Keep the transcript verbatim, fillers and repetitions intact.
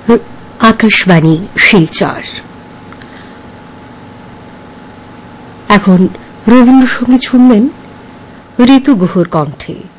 আকাশবাণী শিলচর। এখন রবীন্দ্রসঙ্গীত শুনবেন ঋতু গুহর কণ্ঠে।